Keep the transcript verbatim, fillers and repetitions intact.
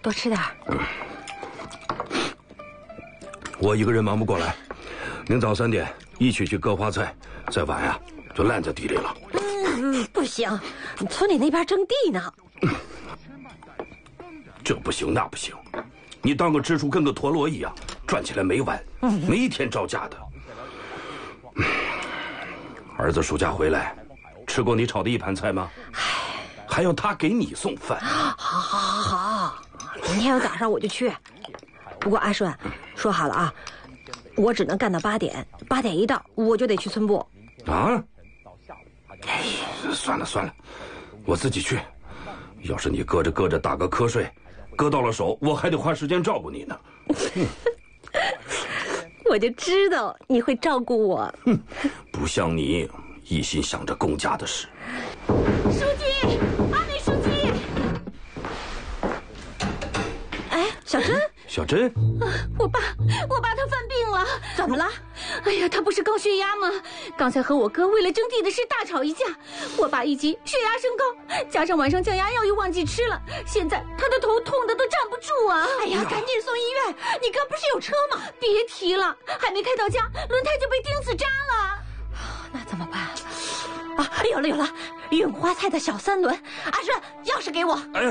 多吃点。嗯， 我一个人忙不过来，明早三点一起去割花菜，再晚呀就烂在地里了。 嗯，不行，村里那边征地呢。嗯、 这不行那不行，你当个支书跟个陀螺一样，转起来没完，嗯、没一天招架的。嗯、儿子暑假回来，吃过你炒的一盘菜吗？还要他给你送饭。 好，好，好，好，明天早上我就去。不过阿顺，说好了啊，我只能干到八点，八点一到我就得去村部。 啊？哎，算了算了，我自己去。要是你搁着搁着打个瞌睡，割到了手，我还得花时间照顾你呢。 我就知道你会照顾我。 哼，不像你一心想着公家的事。 书记，阿美书记。 哎，小珍， 小珍， 啊，我爸，我爸他犯病了。 怎么了？ 哎呀，他不是高血压吗？刚才和我哥为了征地的事大吵一架，我爸一急血压升高，加上晚上降压药又忘记吃了，现在他的头痛的都站不住啊！ 哎呀，赶紧送医院！你哥不是有车吗？ 别提了，还没开到家，轮胎就被钉子扎了。 那怎么办？啊，有了有了，运花菜的小三轮，阿顺，钥匙给我。 哎。